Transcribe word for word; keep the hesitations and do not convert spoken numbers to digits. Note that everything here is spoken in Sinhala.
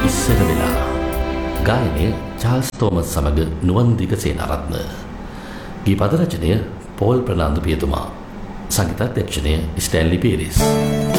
ඉස්සර වෙලා ගායනය චාල්ස් තෝමස් සමග නුවන් දිගසේනාරත්න. ගී පද රචනය පෝල් ප්‍රනාන්දු පියතුමා. සංගීතාධ්‍යක්ෂණය ස්ටැන්ලි පීරිස්.